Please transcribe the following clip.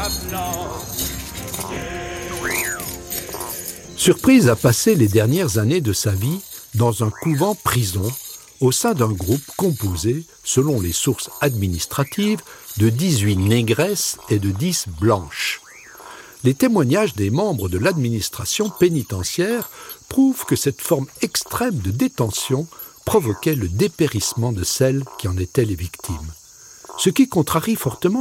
Surprise a passé les dernières années de sa vie dans un couvent-prison au sein d'un groupe composé, selon les sources administratives, de 18 négresses et de 10 blanches. Les témoignages des membres de l'administration pénitentiaire prouvent que cette forme extrême de détention provoquait le dépérissement de celles qui en étaient les victimes. Ce qui contrarie fortement